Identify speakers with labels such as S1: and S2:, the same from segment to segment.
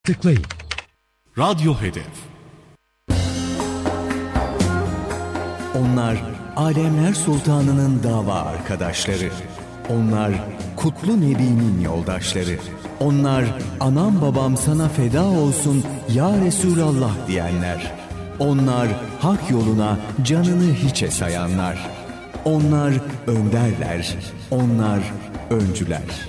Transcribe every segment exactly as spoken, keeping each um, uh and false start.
S1: Tıklayın.
S2: Radyo Hedef.
S3: Onlar Alemler Sultanı'nın dava arkadaşları. Onlar Kutlu Nebi'nin yoldaşları. Onlar anam babam sana feda olsun ya Resulallah diyenler. Onlar hak yoluna canını hiçe sayanlar. Onlar önderler, onlar öncüler.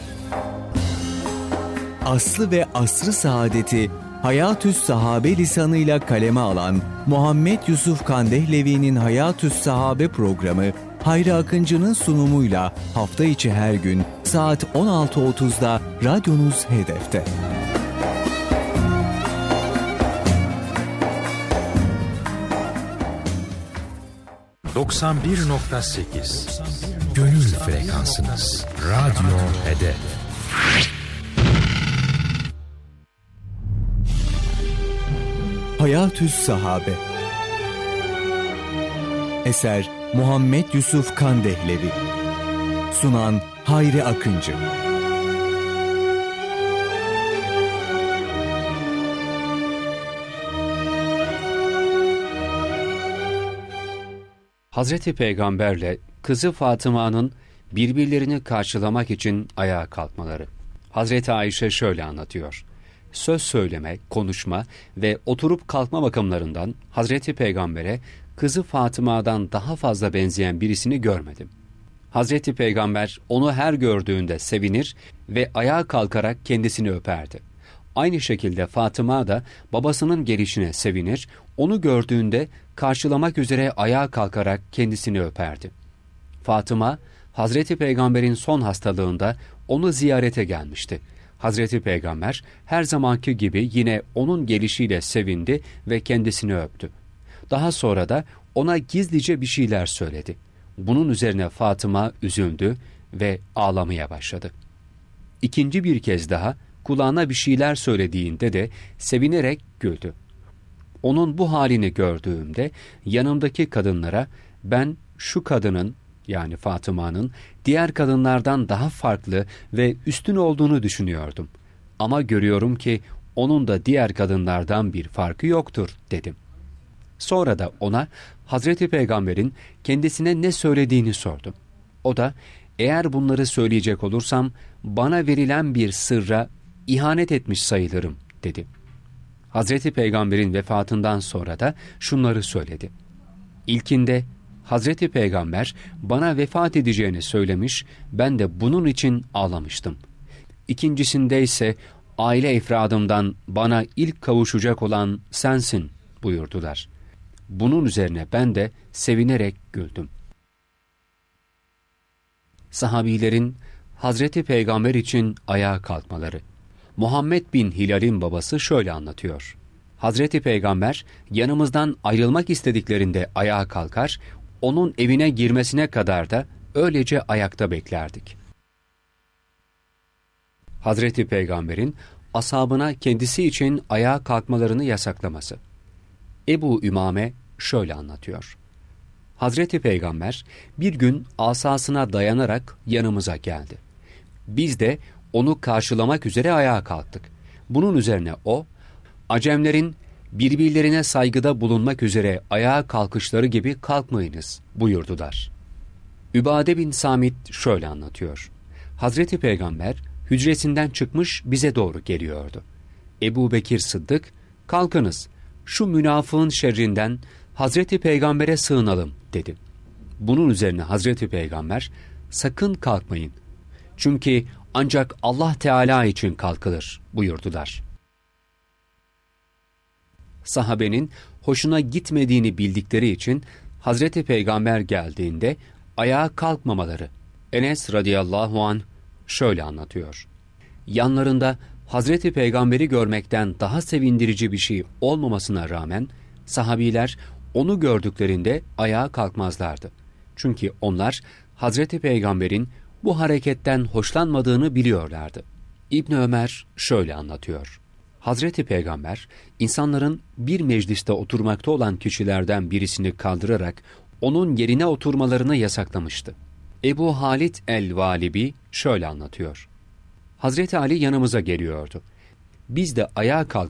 S3: Aslı ve asrı saadeti Hayatü's Sahabe lisanıyla kaleme alan Muhammed Yusuf Kandehlevi'nin Hayatü's Sahabe programı Hayri Akıncı'nın sunumuyla hafta içi her gün saat on altı otuzda radyonuz Hedef'te.
S1: doksan bir nokta sekiz Gönül frekansınız. Radyo Hedef.
S3: Hayatü's Sahabe. Eser Muhammed Yusuf Kandehlevi. Sunan Hayri Akıncı.
S4: Hazreti Peygamberle kızı Fatıma'nın birbirlerini karşılamak için ayağa kalkmaları. Hazreti Ayşe şöyle anlatıyor. Söz söyleme, konuşma ve oturup kalkma bakımlarından Hazreti Peygamber'e kızı Fatıma'dan daha fazla benzeyen birisini görmedim. Hazreti Peygamber onu her gördüğünde sevinir ve ayağa kalkarak kendisini öperdi. Aynı şekilde Fatıma da babasının gelişine sevinir, onu gördüğünde karşılamak üzere ayağa kalkarak kendisini öperdi. Fatıma, Hazreti Peygamber'in son hastalığında onu ziyarete gelmişti. Hazreti Peygamber her zamanki gibi yine onun gelişiyle sevindi ve kendisini öptü. Daha sonra da ona gizlice bir şeyler söyledi. Bunun üzerine Fatıma üzüldü ve ağlamaya başladı. İkinci bir kez daha kulağına bir şeyler söylediğinde de sevinerek güldü. Onun bu halini gördüğümde yanımdaki kadınlara ben şu kadının yani Fatıma'nın diğer kadınlardan daha farklı ve üstün olduğunu düşünüyordum. Ama görüyorum ki onun da diğer kadınlardan bir farkı yoktur dedim. Sonra da ona Hazreti Peygamber'in kendisine ne söylediğini sordum. O da eğer bunları söyleyecek olursam bana verilen bir sırra ihanet etmiş sayılırım dedi. Hazreti Peygamber'in vefatından sonra da şunları söyledi. İlkinde Hazreti Peygamber bana vefat edeceğini söylemiş, ben de bunun için ağlamıştım. İkincisinde ise aile efradımdan bana ilk kavuşacak olan sensin buyurdular. Bunun üzerine ben de sevinerek güldüm. Sahabilerin Hazreti Peygamber için ayağa kalkmaları. Muhammed bin Hilal'in babası şöyle anlatıyor. Hazreti Peygamber yanımızdan ayrılmak istediklerinde ayağa kalkar, onun evine girmesine kadar da öylece ayakta beklerdik. Hazreti Peygamber'in ashabına kendisi için ayağa kalkmalarını yasaklaması. Ebu Ümame şöyle anlatıyor. Hazreti Peygamber bir gün asasına dayanarak yanımıza geldi. Biz de onu karşılamak üzere ayağa kalktık. Bunun üzerine o, Acemlerin birbirlerine saygıda bulunmak üzere ayağa kalkışları gibi kalkmayınız buyurdular. Übade bin Samit şöyle anlatıyor. Hazreti Peygamber hücresinden çıkmış bize doğru geliyordu. Ebu Bekir Sıddık, kalkınız şu münafığın şerrinden Hazreti Peygamber'e sığınalım dedi. Bunun üzerine Hazreti Peygamber, sakın kalkmayın. Çünkü ancak Allah Teala için kalkılır buyurdular. Sahabenin hoşuna gitmediğini bildikleri için Hazreti Peygamber geldiğinde ayağa kalkmamaları. Enes radıyallahu anh şöyle anlatıyor. Yanlarında Hazreti Peygamber'i görmekten daha sevindirici bir şey olmamasına rağmen sahabiler onu gördüklerinde ayağa kalkmazlardı. Çünkü onlar Hazreti Peygamber'in bu hareketten hoşlanmadığını biliyorlardı. İbn Ömer şöyle anlatıyor. Hazreti Peygamber, insanların bir mecliste oturmakta olan kişilerden birisini kaldırarak onun yerine oturmalarını yasaklamıştı. Ebu Halid el-Valibi şöyle anlatıyor. Hazreti Ali yanımıza geliyordu. biz de ayağa kalkıp